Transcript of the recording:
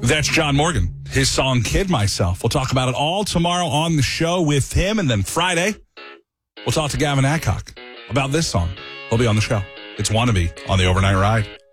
That's John Morgan. His song, Kid Myself. We'll talk about it all tomorrow on the show with him. And then Friday, we'll talk to Gavin Adcock about this song. He'll be on the show. It's Wannabe on the Overnight Ride.